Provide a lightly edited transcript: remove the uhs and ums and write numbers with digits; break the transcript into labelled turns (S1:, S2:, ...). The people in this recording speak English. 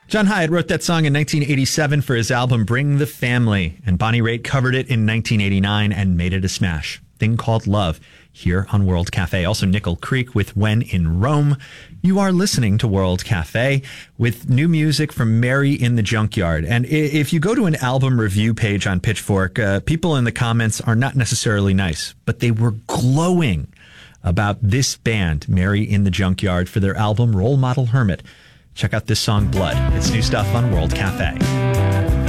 S1: John Hyatt wrote that song in 1987 for his album Bring the Family, and Bonnie Raitt covered it in 1989 and made it a smash. Thing Called Love here on World Cafe. Also Nickel Creek with When in Rome. You are listening to World Cafe with new music from Mary in the Junkyard. And if you go to an album review page on Pitchfork, people in the comments are not necessarily nice, but they were glowing about this band, Mary in the Junkyard, for their album Role Model Hermit. Check out this song, Blood. It's new stuff on World Cafe.